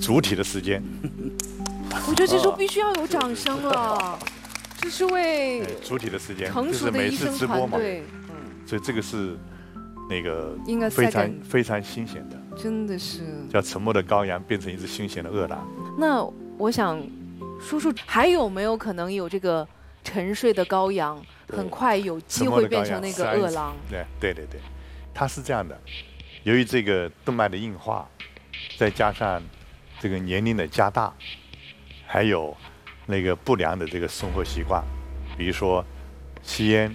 主体的时间。 我觉得这时候必须要有掌声了，这是为主体的时间， 成熟的医生团队。 所以这个是那个应该非常新鲜的， 真的是叫沉默的羔羊变成一只凶险的恶狼。 那我想，叔叔还有没有可能有这个沉睡的羔羊，很快有机会变成那个恶狼？ 对，它是这样的，由于这个动脉的硬化，再加上这个年龄的加大，还有那个不良的这个生活习惯，比如说吸烟，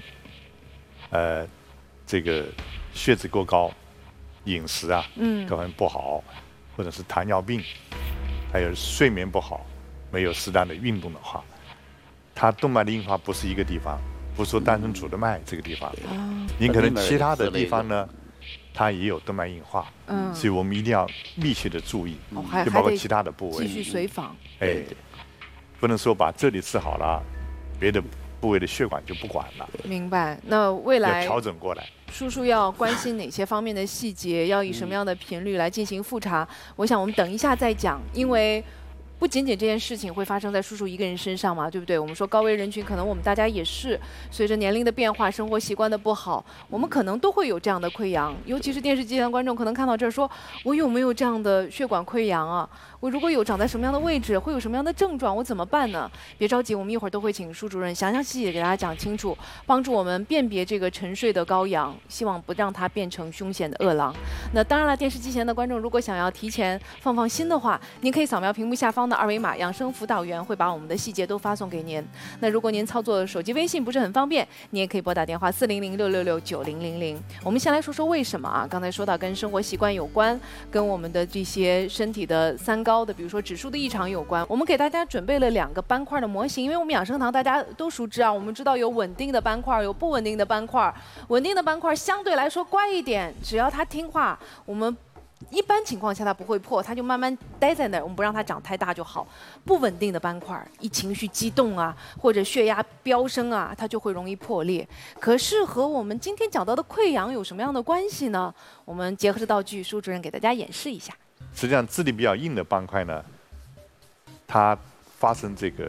这个血脂过高，饮食啊，各方面不好，或者是糖尿病，还有睡眠不好，没有适当的运动的话，它动脉的硬化不是一个地方，不是说单纯主动脉这个地方，你可能其他的地方呢，它也有动脉硬化，所以我们一定要密切的注意，就包括其他的部位， 继续随访， 不能说把这里治好了，别的部位的血管就不管了。 明白。那未来要调整过来。 叔叔要关心哪些方面的细节？要以什么样的频率来进行复查？我想我们等一下再讲，因为不仅仅这件事情会发生在叔叔一个人身上嘛，对不对？我们说高危人群，可能我们大家也是随着年龄的变化、生活习惯的不好，我们可能都会有这样的溃疡。尤其是电视机前的观众，可能看到这儿说：“我有没有这样的血管溃疡啊？我如果有，长在什么样的位置，会有什么样的症状？我怎么办呢？”别着急，我们一会儿都会请舒主任详细的给大家讲清楚，帮助我们辨别这个沉睡的羔羊，希望不让它变成凶险的恶狼。那当然了，电视机前的观众如果想要提前放心的话，您可以扫描屏幕下方的2维码，养生辅导员会把我们的细节都发送给您。那如果您操作手机微信不是很方便，你也可以拨打电话400-666-9000。我们先来说说为什么啊？刚才说到跟生活习惯有关，跟我们的这些身体的三高的，比如说指数的异常有关。我们给大家准备了2个斑块的模型，因为我们养生堂大家都熟知啊，我们知道有稳定的斑块，有不稳定的斑块。稳定的斑块相对来说乖一点，只要它听话，我们一般情况下它不会破，它就慢慢待在那儿，我们不让它长太大就好。不稳定的斑块，一情绪激动啊，或者血压飙升啊，它就会容易破裂。可是和我们今天讲到的溃疡有什么样的关系呢？我们结合着道具，舒主任给大家演示一下。 实际上，质地比较硬的斑块呢，它发生这个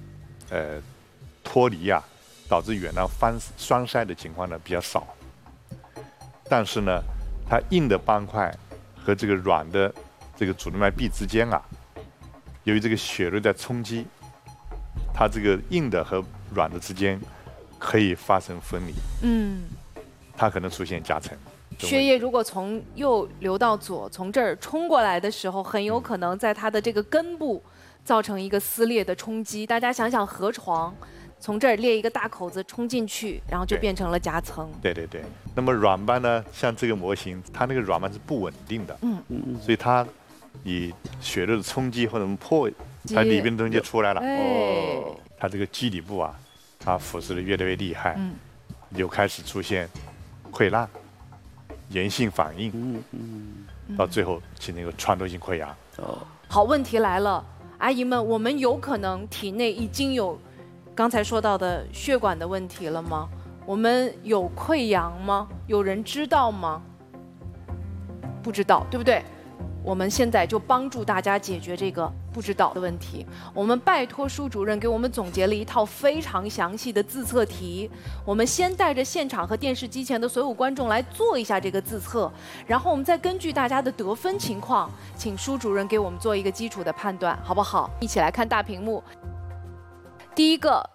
脱离啊，导致远囊栓塞的情况呢比较少。但是呢，它硬的斑块和这个软的这个主动脉壁之间啊，由于这个血流在冲击，它这个硬的和软的之间可以发生分离，它可能出现夹层。 血液如果从右流到左，从这儿冲过来的时候，很有可能在它的这个根部造成一个撕裂的冲击。大家想想河床，从这儿裂一个大口子冲进去，然后就变成了夹层。 对。那么软斑呢，像这个模型，它那个软斑是不稳定的，所以它以血流的冲击或者破，它里边的东西就出来了。它这个基底部啊，它腐蚀的越来越厉害，就开始出现溃烂、炎性反应，到最后形成一个穿透性溃疡。 好，问题来了，阿姨们，我们有可能体内已经有刚才说到的血管的问题了吗？我们有溃疡吗？有人知道吗？不知道，对不对？我们现在就帮助大家解决这个不知道的问题。我们拜托舒主任给我们总结了一套非常详细的自测题。我们先带着现场和电视机前的所有观众来做一下这个自测，然后我们再根据大家的得分情况，请舒主任给我们做一个基础的判断，好不好？一起来看大屏幕。第一个